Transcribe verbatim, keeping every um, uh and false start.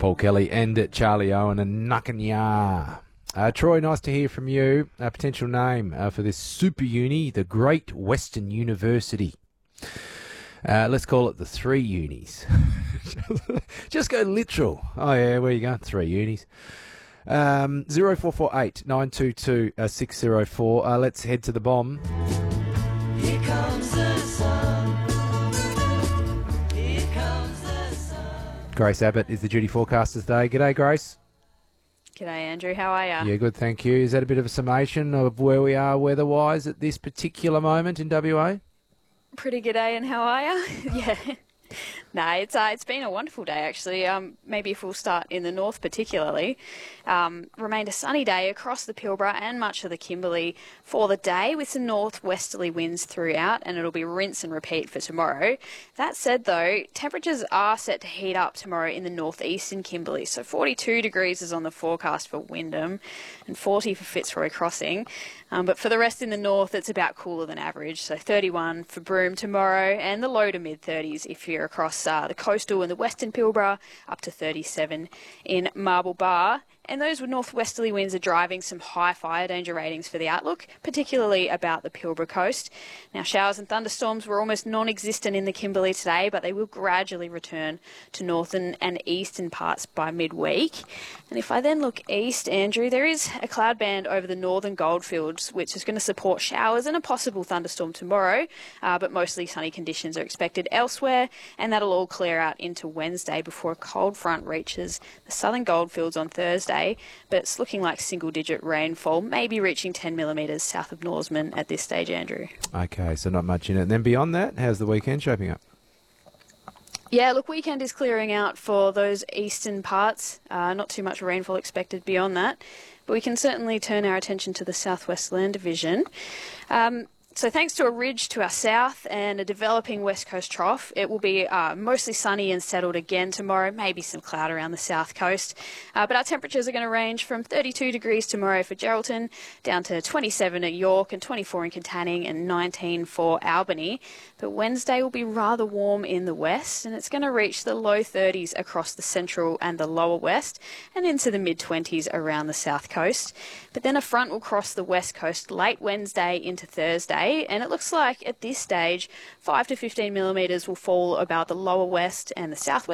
Paul Kelly and Charlie Owen and Nuckanya. Uh, Troy, nice to hear from you. A potential name uh, for this super uni, the Great Western University. Uh, let's call it the three unis. Just go literal. Oh, yeah, where you going? Three unis. Um, zero four four eight nine two two six zero four. Uh, let's head to the bomb. Here comes the sun. Here comes the sun. Grace Abbott is the duty forecaster today. G'day, Grace. G'day, Andrew. How are you? Yeah, good, thank you. Is that a bit of a summation of where we are weather-wise at this particular moment in W A? Pretty g'day, and how are you? Yeah. No, it's uh, it's been a wonderful day, actually. Um, maybe if we'll start in the north particularly. Um, remained a sunny day across the Pilbara and much of the Kimberley for the day, with some northwesterly winds throughout, and it'll be rinse and repeat for tomorrow. That said, though, temperatures are set to heat up tomorrow in the northeastern Kimberley. So forty-two degrees is on the forecast for Wyndham and forty for Fitzroy Crossing. Um, but for the rest in the north, it's about cooler than average. So thirty-one for Broome tomorrow, and the low to mid-thirties if you're across uh, the coastal and the western Pilbara, up to thirty-seven in Marble Bar. And those northwesterly winds are driving some high fire danger ratings for the outlook, particularly about the Pilbara coast. Now, showers and thunderstorms were almost non-existent in the Kimberley today, but they will gradually return to northern and eastern parts by midweek. And if I then look east, Andrew, there is a cloud band over the northern goldfields, which is going to support showers and a possible thunderstorm tomorrow, uh, but mostly sunny conditions are expected elsewhere, and that'll all clear out into Wednesday before a cold front reaches the southern goldfields on Thursday. But it's looking like single-digit rainfall, maybe reaching ten millimetres south of Norseman at this stage, Andrew. Okay, so not much in it. And then beyond that, how's the weekend shaping up? Yeah, look, weekend is clearing out for those eastern parts. Uh, not too much rainfall expected beyond that. But we can certainly turn our attention to the southwest land division. Um, So thanks to a ridge to our south and a developing west coast trough, it will be uh, mostly sunny and settled again tomorrow, maybe some cloud around the south coast. Uh, but our temperatures are going to range from thirty-two degrees tomorrow for Geraldton, down to twenty-seven at York and twenty-four in Katanning and nineteen for Albany. But Wednesday will be rather warm in the west, and it's going to reach the low thirties across the central and the lower west and into the mid-twenties around the south coast. But then a front will cross the west coast late Wednesday into Thursday, and it looks like at this stage five to fifteen millimetres will fall about the lower west and the southwest